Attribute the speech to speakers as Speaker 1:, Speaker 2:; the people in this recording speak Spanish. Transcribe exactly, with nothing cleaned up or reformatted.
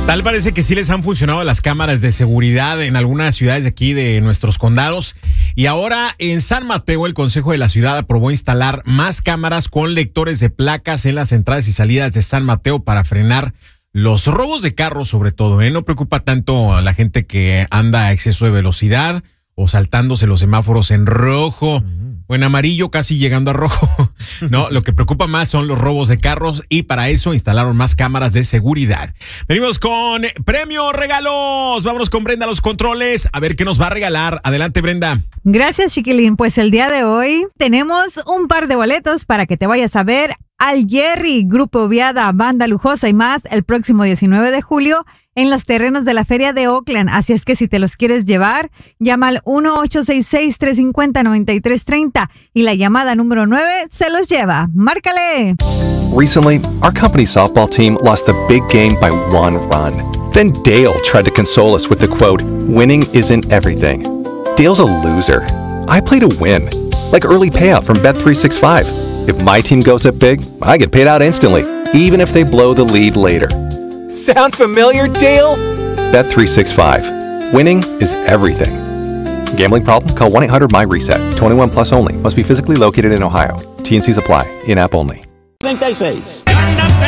Speaker 1: Tal parece que sí les han funcionado las cámaras de seguridad en algunas ciudades de aquí de nuestros condados. Y ahora en San Mateo el Consejo de la Ciudad aprobó instalar más cámaras con lectores de placas en las entradas y salidas de San Mateo para frenar los robos de carros, sobre todo. ¿eh? No preocupa tanto a la gente que anda a exceso de velocidad o saltándose los semáforos en rojo o en amarillo, casi llegando a rojo. No, lo que preocupa más son los robos de carros y para eso instalaron más cámaras de seguridad. Venimos con premio regalos. Vámonos con Brenda a los controles a ver qué nos va a regalar. Adelante, Brenda.
Speaker 2: Gracias, Chiquilín. Pues el día de hoy tenemos un par de boletos para que te vayas a ver al Jerry, Grupo Viada, Banda Lujosa y más el próximo diecinueve de julio en los terrenos de la Feria de Oakland. Así es que si te los quieres llevar, llama al uno ocho seis seis, tres cinco cero, nueve tres tres cero y la llamada número nueve se los lleva. ¡Márcale!
Speaker 3: Recently, our company softball team lost the big game by one run. Then Dale tried to console us with the quote, "Winning isn't everything." Dale's a loser. I play to win, like early payout from Bet three sixty-five. If my team goes up big, I get paid out instantly, even if they blow the lead later. Sound familiar, Dale? Bet three sixty-five. Winning is everything. Gambling problem? Call one eight hundred M Y reset. twenty-one plus only. Must be physically located in Ohio. T and C's apply. In-app only.
Speaker 4: treinta y seis.